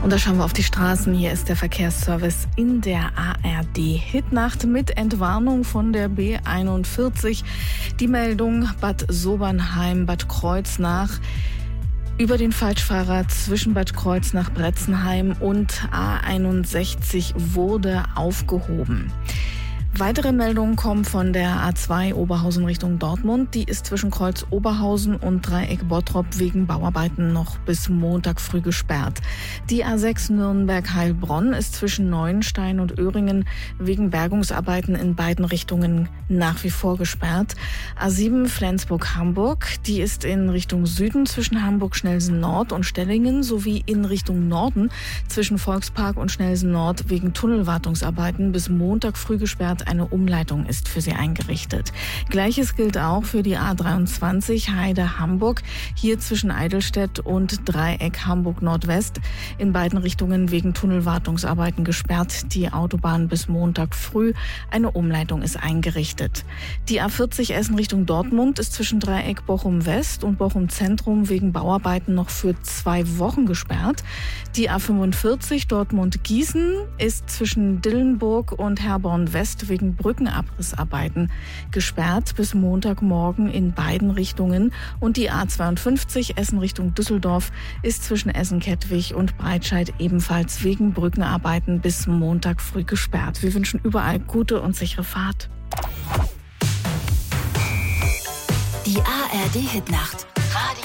Und da schauen wir auf die Straßen. Hier ist der Verkehrsservice in der ARD-Hitnacht mit Entwarnung von der B41. Die Meldung Bad Sobernheim, Bad Kreuznach. Über den Falschfahrer zwischen Bad Kreuznach-Bretzenheim und A61 wurde aufgehoben. Weitere Meldungen kommen von der A2 Oberhausen Richtung Dortmund. Die ist zwischen Kreuz Oberhausen und Dreieck Bottrop wegen Bauarbeiten noch bis Montag früh gesperrt. Die A6 Nürnberg-Heilbronn ist zwischen Neuenstein und Öhringen wegen Bergungsarbeiten in beiden Richtungen nach wie vor gesperrt. A7 Flensburg-Hamburg, die ist in Richtung Süden zwischen Hamburg-Schnelsen-Nord und Stellingen sowie in Richtung Norden zwischen Volkspark und Schnelsen-Nord wegen Tunnelwartungsarbeiten bis Montag früh gesperrt. Eine Umleitung ist für sie eingerichtet. Gleiches gilt auch für die A23 Heide-Hamburg, hier zwischen Eidelstedt und Dreieck Hamburg-Nordwest. In beiden Richtungen wegen Tunnelwartungsarbeiten gesperrt. Die Autobahn bis Montag früh. Eine Umleitung ist eingerichtet. Die A40 Essen Richtung Dortmund ist zwischen Dreieck Bochum-West und Bochum-Zentrum wegen Bauarbeiten noch für 2 Wochen gesperrt. Die A45 Dortmund-Gießen ist zwischen Dillenburg und Herborn-West wegen Brückenabrissarbeiten gesperrt bis Montagmorgen in beiden Richtungen. Und die A52 Essen Richtung Düsseldorf ist zwischen Essen-Kettwig und Breitscheid ebenfalls wegen Brückenarbeiten bis Montag früh gesperrt. Wir wünschen überall gute und sichere Fahrt. Die ARD-Hitnacht.